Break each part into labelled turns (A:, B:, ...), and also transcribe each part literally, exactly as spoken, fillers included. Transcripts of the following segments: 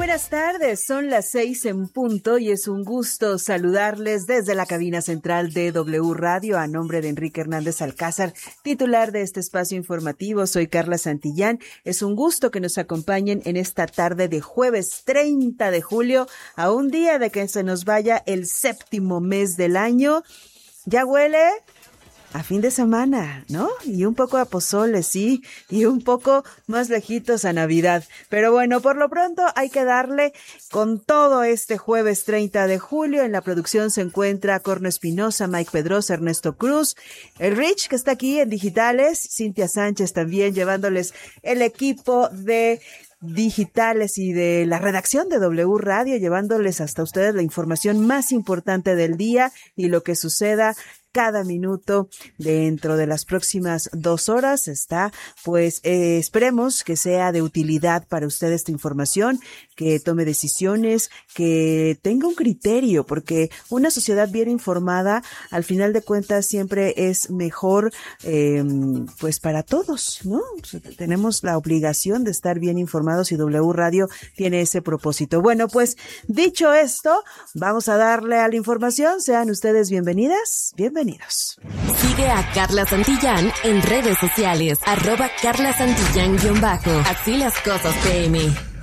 A: Buenas tardes, son las seis en punto y es un gusto saludarles desde la cabina central de W Radio a nombre de Enrique Hernández Alcázar, titular de este espacio informativo. Soy Carla Santillán. Es un gusto que nos acompañen en esta tarde de jueves treinta de julio, a un día de que se nos vaya el séptimo mes del año. ¿Ya huele? A fin de semana, ¿no? Y un poco a pozole, sí, y un poco más lejitos a Navidad. Pero bueno, por lo pronto hay que darle con todo este jueves treinta de julio. En la producción se encuentra Corno Espinosa, Mike Pedrosa, Ernesto Cruz, el Rich, que está aquí en Digitales, Cintia Sánchez también llevándoles el equipo de digitales y de la redacción de W Radio, llevándoles hasta ustedes la información más importante del día y lo que suceda cada minuto dentro de las próximas dos horas. Está, pues, eh, esperemos que sea de utilidad para usted esta información, que tome decisiones, que tenga un criterio, porque una sociedad bien informada, al final de cuentas, siempre es mejor, eh, pues, para todos, ¿no? O sea, tenemos la obligación de estar bien informados y W Radio tiene ese propósito. Bueno, pues, dicho esto, vamos a darle a la información. Sean ustedes bienvenidas, bienvenidos.
B: Sigue a Carla Santillán en redes sociales, arroba Carla Santillán-bajo. Así las cosas P M.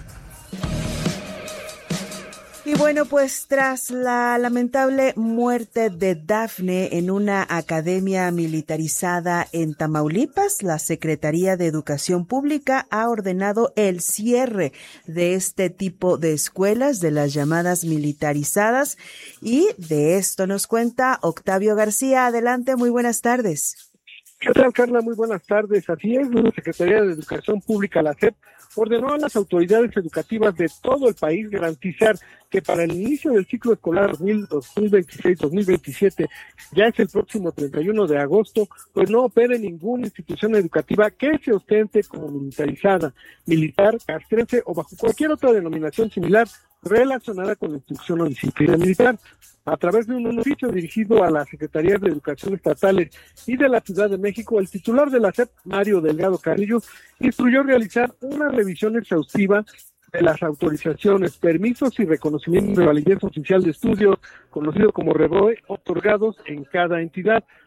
A: Y bueno, pues tras la lamentable muerte de Dafne en una academia militarizada en Tamaulipas, la Secretaría de Educación Pública ha ordenado el cierre de este tipo de escuelas, de las llamadas militarizadas, y de esto nos cuenta Octavio García. Adelante, muy buenas tardes.
C: ¿Qué tal, Carla? Muy buenas tardes. Así es, la Secretaría de Educación Pública, la S E P, ordenó a las autoridades educativas de todo el país garantizar que para el inicio del ciclo escolar dos mil veintiséis dos mil veintisiete, ya es el próximo treinta y uno de agosto, pues no opere ninguna institución educativa que se ostente como militarizada, militar, castrense o bajo cualquier otra denominación similar relacionada con la instrucción o disciplina militar. A través de un oficio dirigido a las Secretarías de Educación estatales y de la Ciudad de México, el titular de la S E P, Mario Delgado Carrillo, instruyó realizar una revisión exhaustiva de las autorizaciones, permisos y reconocimientos de validez oficial de estudios, conocido como REVOE, otorgados en cada entidad,